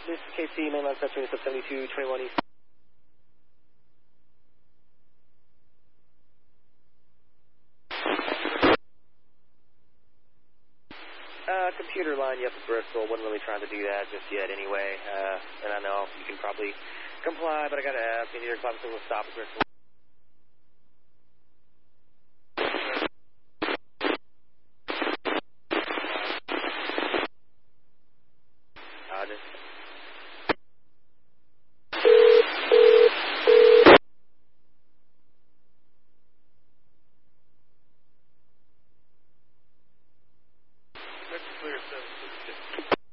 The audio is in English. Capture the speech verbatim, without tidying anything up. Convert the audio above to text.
This is K C, mainline section, seventy-two twenty-one East. Uh, computer line, you up to Bristol. Wasn't really trying to do that just yet anyway. Uh, and I know you can probably comply, but I gotta ask, you need your club to stop at Bristol.